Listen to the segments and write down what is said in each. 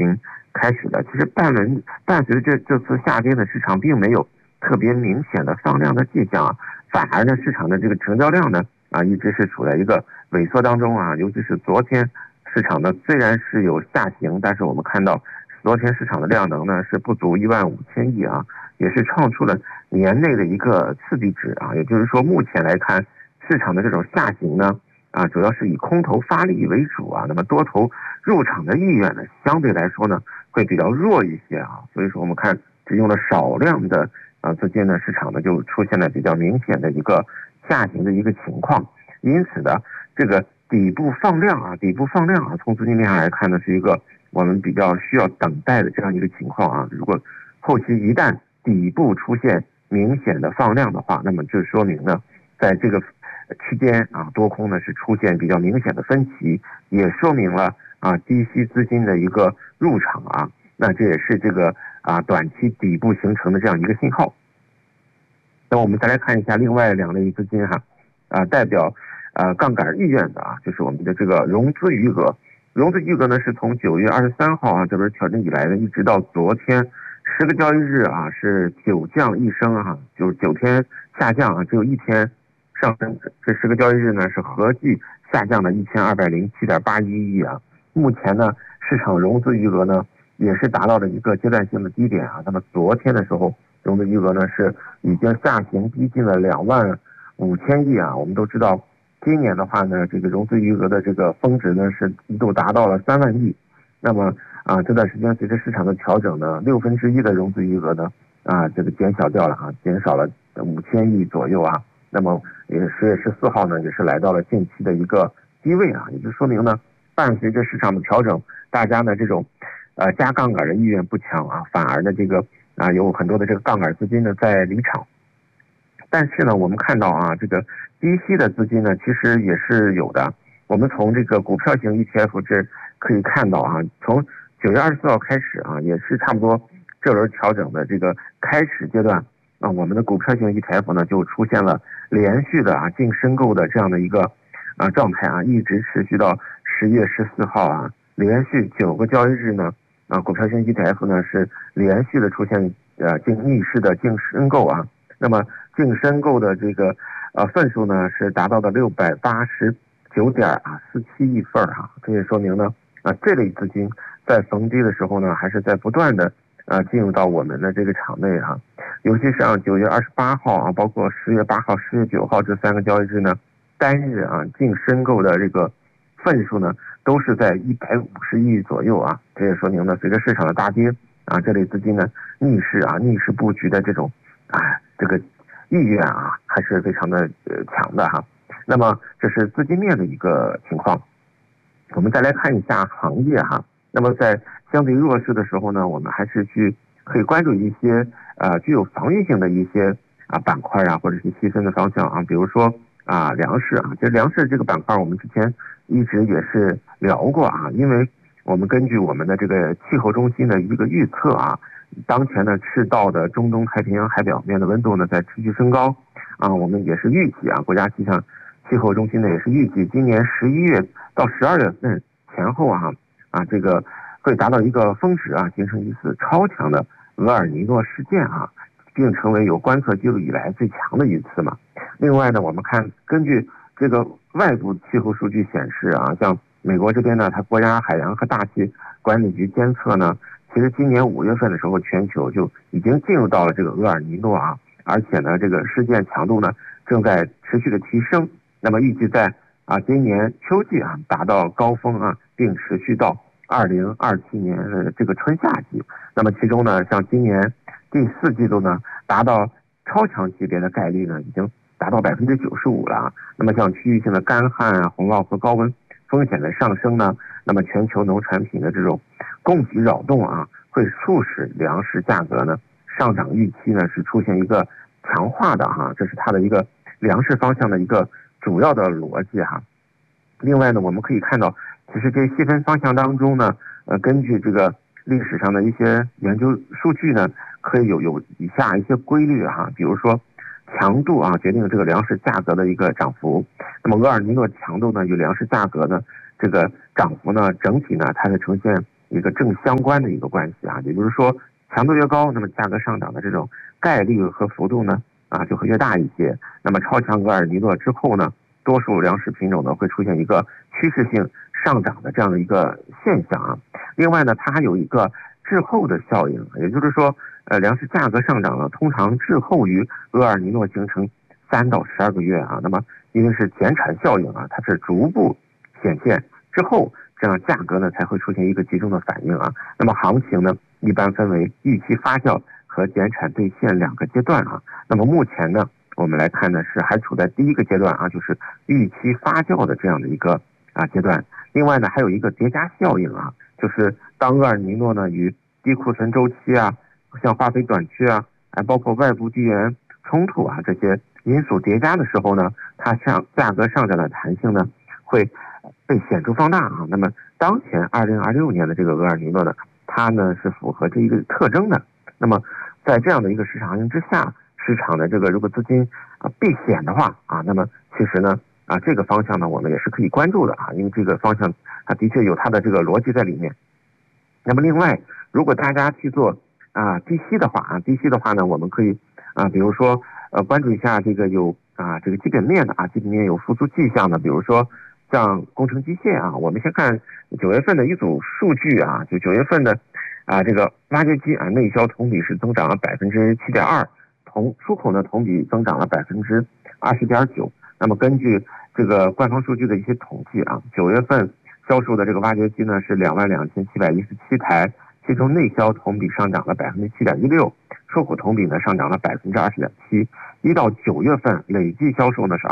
情开始的。其实伴随着这次下跌呢，市场并没有特别明显的放量的迹象啊，反而呢市场的这个成交量呢一直是处在一个萎缩当中啊，尤其是昨天市场呢虽然是有下行，但是我们看到昨天市场的量能呢是不足15000亿啊，也是创出了年内的一个刺激值啊，也就是说目前来看市场的这种下行呢主要是以空头发力为主啊，那么多头入场的意愿呢相对来说呢会比较弱一些啊，所以说我们看只用了少量的资金呢，市场呢就出现了比较明显的一个下行的一个情况，因此呢，这个底部放量啊，从资金面上来看呢，是一个我们比较需要等待的这样一个情况啊。如果后期一旦底部出现明显的放量的话，那么就说明呢，在这个区间多空呢是出现比较明显的分歧，也说明了低吸资金的一个入场啊，那这也是这个短期底部形成的这样一个信号。那我们再来看一下另外两类资金代表杠杆意愿的就是我们的这个融资余额。融资余额呢是从9月23号这边调整以来呢，一直到昨天10个交易日是9降1升就是9天下降只有1天上升，这10个交易日呢是合计下降了1207.81亿目前呢市场融资余额呢也是达到了一个阶段性的低点那么昨天的时候融资余额呢是已经下行逼近了25000亿我们都知道今年的话呢，这个融资余额的这个峰值呢是一度达到了3万亿，那么这段时间随着市场的调整呢，1/6的融资余额呢这个减小掉了减少了5000亿左右那么也10月14号呢也是来到了近期的一个低位也就说明呢，伴随着市场的调整，大家呢这种加杠杆的意愿不强反而呢这个有很多的这个杠杆资金呢在离场。但是呢，我们看到这个低吸的资金呢，其实也是有的。我们从这个股票型 ETF 这可以看到从9月24号开始也是差不多这轮调整的这个开始阶段我们的股票型 ETF 呢就出现了连续的净申购的这样的一个状态一直持续到10月14号连续9个交易日呢股票型 ETF 呢是连续的出现逆势的净申购那么净申购的这个份数呢是达到了689.47亿份这也说明呢这类资金在逢低的时候呢还是在不断的进入到我们的这个场内尤其是9月28号包括10月8号、10月9号这3个交易日呢，单日净申购的这个份数呢都是在150亿左右这也说明呢，随着市场的大跌这类资金呢逆势布局的这种这个意愿还是非常的强的那么这是资金面的一个情况。我们再来看一下行业那么在相对弱势的时候呢，我们还是可以关注一些具有防御性的一些板块或者是细分的方向比如说粮食这粮食这个板块我们之前一直也是聊过因为我们根据我们的这个气候中心的一个预测当前呢赤道的中东太平洋海表面的温度呢在持续升高我们也是预计国家气候中心呢也是预计今年11月到12月份前后这个会达到一个峰值形成一次超强的厄尔尼诺事件并成为有观测记录以来最强的一次嘛。另外呢，我们看根据这个外部气候数据显示像美国这边呢，它国家海洋和大气管理局监测呢，其实今年5月份的时候，全球就已经进入到了这个厄尔尼诺而且呢，这个事件强度呢正在持续的提升。那么预计在今年秋季达到高峰并持续到2027年的这个春夏季。那么其中呢，像今年第4季度呢，达到超强级别的概率呢，已经达到95%了那么像区域性的干旱洪涝和高温风险的上升呢，那么全球农产品的这种供给扰动会促使粮食价格呢上涨预期呢是出现一个强化的这是它的一个粮食方向的一个主要的逻辑另外呢，我们可以看到，其实这细分方向当中呢，根据这个历史上的一些研究数据呢，可以有以下一些规律比如说强度决定这个粮食价格的一个涨幅。那么厄尔尼诺强度呢，与粮食价格呢这个涨幅呢，整体呢它是呈现一个正相关的一个关系啊，也就是说强度越高，那么价格上涨的这种概率和幅度呢就会越大一些。那么超强厄尔尼诺之后呢，多数粮食品种呢会出现一个趋势性上涨的这样的一个现象啊。另外呢，它还有一个滞后的效应，也就是说，粮食价格上涨呢，通常滞后于厄尔尼诺形成3到12个月啊。那么因为是减产效应啊，它是逐步显现之后，这样价格呢才会出现一个集中的反应啊。那么行情呢，一般分为预期发酵和减产兑现2个阶段啊。那么目前呢，我们来看呢是还处在第1个阶段啊，就是预期发酵的这样的一个阶段。另外呢，还有一个叠加效应啊，就是当厄尔尼诺呢与低库存周期啊，像化肥短缺啊，包括外部地缘冲突啊这些因素叠加的时候呢，它价格上涨的弹性呢会被显著放大啊。那么当前2026年的这个厄尔尼诺呢，它呢是符合这一个特征的。那么在这样的一个市场行情之下，市场的这个如果资金避险的话那么其实呢这个方向呢我们也是可以关注的啊，因为这个方向它的确有它的这个逻辑在里面。那么另外，如果大家去做低息的话低息的话呢，我们可以比如说关注一下这个有这个基本面的基本面有复苏迹象的，比如说像工程机械我们先看9月份的一组数据就9月份的这个挖掘机内销同比是增长了7.2%，出口呢同比增长了20.9%。那么根据这个官方数据的一些统计9月份销售的这个挖掘机呢是22,717台，其中内销同比上涨了7.16%，出口同比呢上涨了20.7%。1到9月份累计销售呢是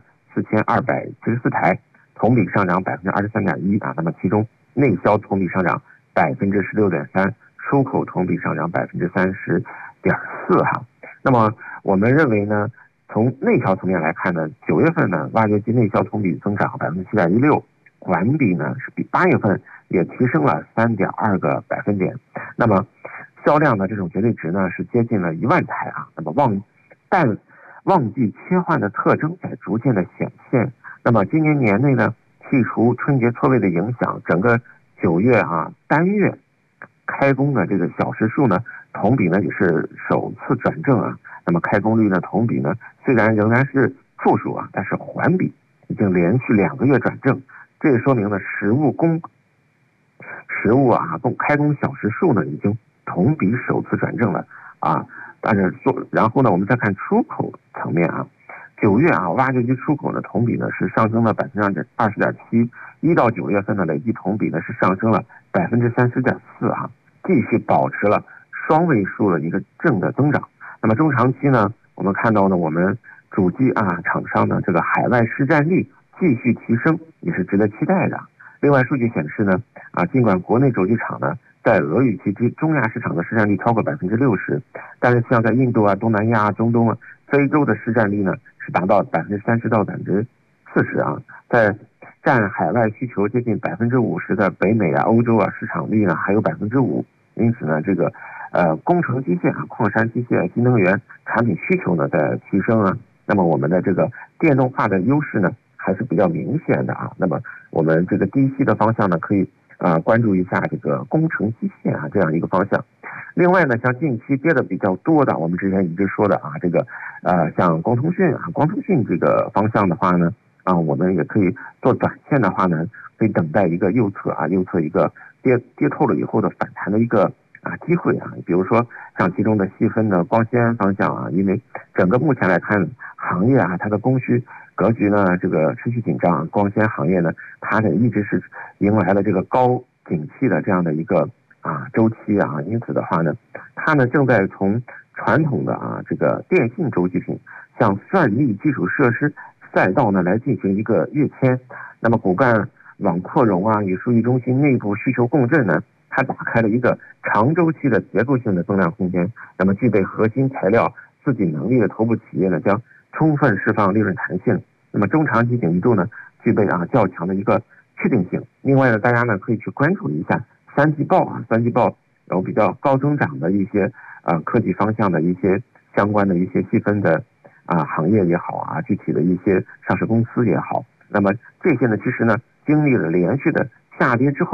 21,4274台，同比上涨23.1%那么其中内销同比上涨16.3%，出口同比上涨30.4%那么我们认为呢，从内销层面来看呢，9月份呢挖掘机内销同比增长7.16%，环比呢是比8月份也提升了3.2个百分点。那么销量的这种绝对值呢是接近了1万台那么旺季切换的特征在逐渐的显现。那么今年年内呢，剔除春节错位的影响，整个9月单月开工的这个小时数呢同比呢也是首次转正那么开工率呢同比呢虽然仍然是负数但是环比已经连续2个月转正。这也说明了实物开工小时数呢已经同比首次转正了但是然后呢我们再看出口层面9月挖掘机出口呢同比呢是上升了20.7%， 1到9月份的累计同比呢是上升了30.4%继续保持了双位数的一个正的增长。那么中长期呢，我们看到呢，我们主机厂商呢这个海外市占率继续提升，也是值得期待的。另外，数据显示呢尽管国内轴机厂呢在俄语区中亚市场的市占率超过60%，但是像在印度东南亚中东非洲的市占率呢是达到30%到40%在占海外需求接近50%的北美欧洲市场率呢还有5%。因此呢，这个工程机械矿山机械、新能源产品需求呢在提升那么我们的这个电动化的优势呢还是比较明显的那么我们这个低息的方向呢可以关注一下这个工程机械这样一个方向。另外呢，像近期跌的比较多的，我们之前一直说的这个像光通讯这个方向的话呢我们也可以做短线的话呢，可以等待一个右侧一个跌透了以后的反弹的一个机会比如说像其中的细分的光纤方向因为整个目前来看行业它的供需格局呢这个持续紧张，光纤行业呢它呢一直是迎来了这个高景气的这样的一个周期因此的话呢，它呢正在从传统的这个电信周期品向算力基础设施赛道呢来进行一个跃迁。那么骨干网扩容与数据中心内部需求共振呢，它打开了一个长周期的结构性的增量空间。那么具备核心材料自给能力的头部企业呢，将充分释放利润弹性。那么中长期景气度呢，具备较强的一个确定性。另外呢，大家呢可以去关注一下三季报有比较高增长的一些科技方向的一些相关的一些细分的行业也好具体的一些上市公司也好。那么这些呢，其实呢经历了连续的下跌之后，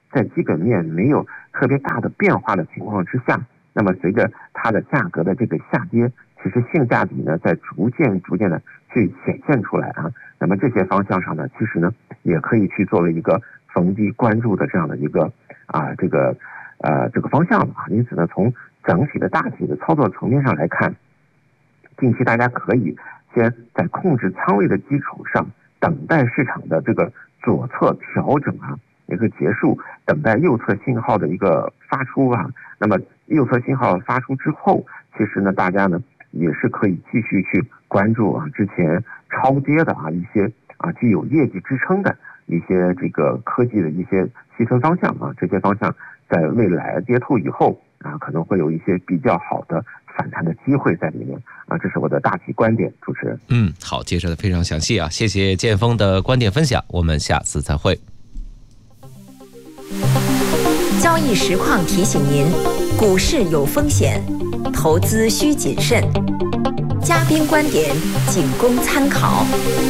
在基本面没有特别大的变化的情况之下，那么随着它的价格的这个下跌，其实性价比呢在逐渐的去显现出来啊。那么这些方向上呢，其实呢也可以去作为一个逢低关注的这样的一个这个方向吧。因此呢，从整体的大体的操作层面上来看，近期大家可以先在控制仓位的基础上，等待市场的这个左侧调整一个结束，等待右侧信号的一个发出那么右侧信号发出之后，其实呢，大家呢也是可以继续去关注之前超跌的一些具有业绩支撑的一些这个科技的一些细分方向这些方向在未来跌透以后可能会有一些比较好的反弹的机会在里面这是我的大体观点。主持人， 好，介绍的非常详细谢谢建峰的观点分享，我们下次再会。 交易实况提醒您，股市有风险，投资需谨慎，嘉宾观点仅供参考。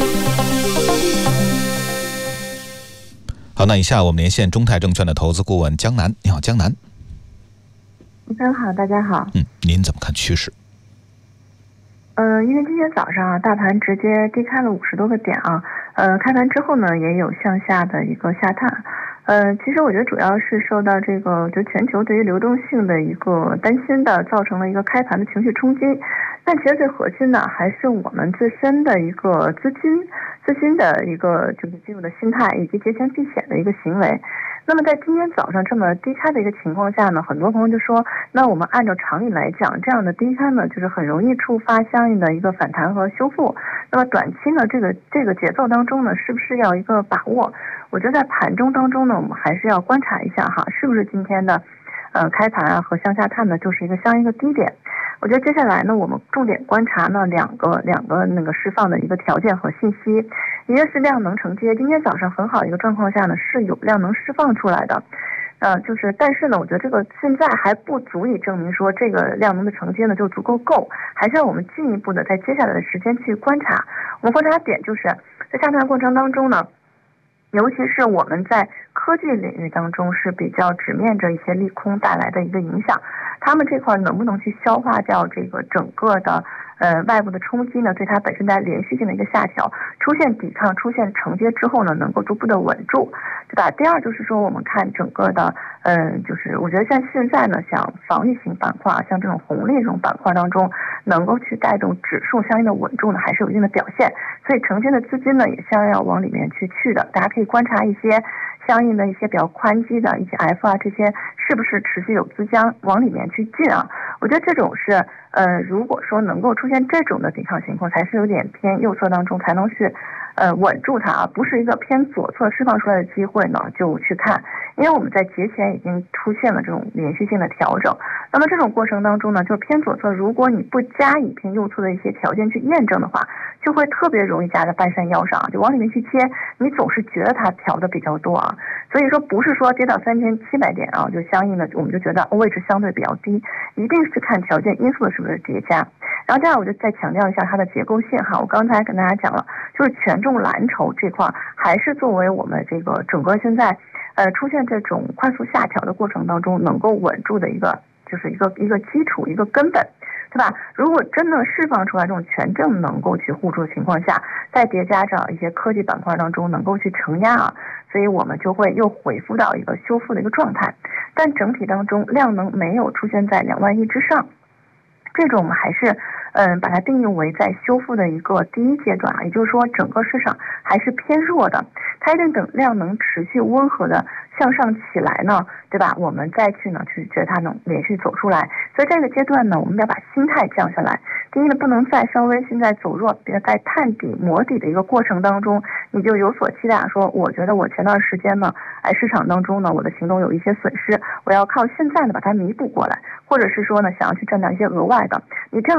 好，那以下我们连线中泰证券的投资顾问江南。你好，江南。 主持人好，大家好。 您怎么看趋势？ 因为今天早上大盘直接低开了50多个点开盘之后呢，也有向下的一个下探。其实我觉得主要是受到这个就全球对于流动性的一个担心的，造成了一个开盘的情绪冲击。但其实最核心的还是我们自身的一个资金的一个就是进入的心态，以及节前避险的一个行为。那么在今天早上这么低开的一个情况下呢，很多朋友就说，那我们按照常理来讲，这样的低开呢，就是很容易触发相应的一个反弹和修复。那么短期呢，这个节奏当中呢，是不是要一个把握？我觉得在盘中当中呢，我们还是要观察一下是不是今天的开盘和向下探呢，就是一个相应的低点。我觉得接下来呢，我们重点观察呢两个那个释放的一个条件和信息，一个是量能承接，今天早上很好一个状况下呢，是有量能释放出来的，但是呢，我觉得这个现在还不足以证明说这个量能的承接呢就足够，还是要我们进一步的在接下来的时间去观察。我们观察点就是在下探过程当中呢，尤其是我们在科技领域当中是比较直面着一些利空带来的一个影响，他们这块能不能去消化掉这个整个的外部的冲击呢，对它本身带来连续性的一个下调，出现抵抗出现承接之后呢，能够逐步的稳住，对吧？第二就是说我们看整个的就是我觉得像现在呢，像防御型板块像这种红利这种板块当中，能够去带动指数相应的稳住呢，还是有一定的表现，所以承接的资金呢也相应要往里面去的，大家可以观察一些相应的一些比较宽基的 ETF 这些是不是持续有资金往里面去进我觉得这种是如果说能够出现这种的抵抗情况，才是有点偏右侧当中才能去稳住它不是一个偏左侧释放出来的机会呢就去看，因为我们在节前已经出现了这种连续性的调整，那么这种过程当中呢，就偏左侧如果你不加以偏右侧的一些条件去验证的话，就会特别容易夹在半山腰上就往里面去切，你总是觉得它调的比较多所以说不是说跌到3700点就相应的我们就觉得位置相对比较低，一定是看条件因素的是不是叠加。然后这样我就再强调一下它的结构性我刚才跟大家讲了，就是权重蓝筹这块还是作为我们这个整个现在出现这种快速下调的过程当中能够稳住的一个就是一个基础一个根本，对吧？如果真的释放出来这种权重能够去护住的情况下，再叠加着一些科技板块当中能够去承压所以我们就会又恢复到一个修复的一个状态，但整体当中量能没有出现在2万亿之上，这种我们还是把它定义为在修复的一个第一阶段也就是说整个市场还是偏弱的，它一定等量能持续温和的向上起来呢，对吧？我们再去觉得它能连续走出来，所以这个阶段呢，我们要把心态降下来。第一呢，不能再稍微现在走弱，在探底磨底的一个过程当中，你就有所期待，说我觉得我前段时间呢，市场当中呢，我的行动有一些损失，我要靠现在呢把它弥补过来，或者是说呢，想要去赚到一些额外的，你这样的高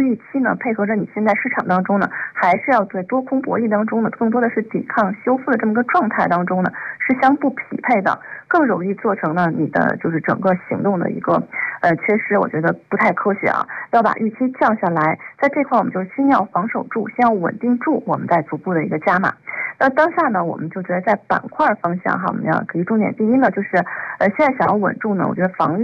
预期呢，配合着你现在市场当中呢，还是要在多空博弈当中呢，更多的是抵抗修复的这么个状态当中呢，是相不匹配的，更容易做成呢你的就是整个行动的一个缺失，我觉得不太科学啊，要把预期降下来，在这块我们就先要防守住，先要稳定住，我们再逐步的一个加码。那当下呢，我们就觉得在板块方向哈，我们要可以重点第一呢，就是现在想要稳住呢，我觉得防御